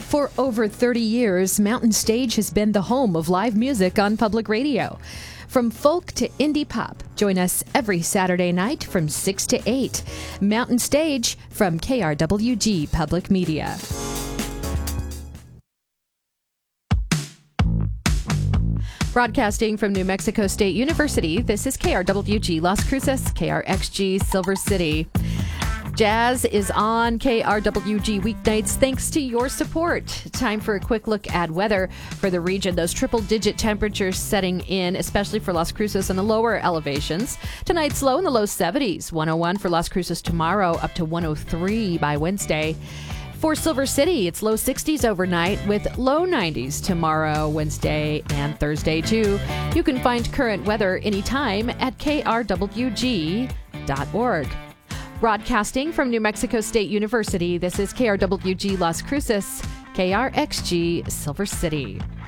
For over 30 years, Mountain Stage has been the home of live music on public radio. From folk to indie pop, join us every Saturday night from 6 to 8. Mountain Stage from KRWG Public Media. Broadcasting from New Mexico State University, this is KRWG Las Cruces, KRXG Silver City. Jazz is on KRWG weeknights thanks to your support. Time for a quick look at weather for the region. Those triple-digit temperatures setting in, especially for Las Cruces and the lower elevations. Tonight's low in the low 70s. 101 for Las Cruces tomorrow, up to 103 by Wednesday. For Silver City, it's low 60s overnight with low 90s tomorrow, Wednesday, and Thursday, too. You can find current weather anytime at krwg.org. Broadcasting from New Mexico State University, this is KRWG Las Cruces, KRXG Silver City.